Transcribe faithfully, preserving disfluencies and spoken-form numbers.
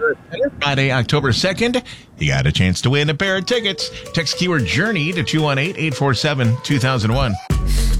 Friday, October second, you got a chance to win a pair of tickets. Text keyword Journey to two one eight, eight four seven, two thousand one.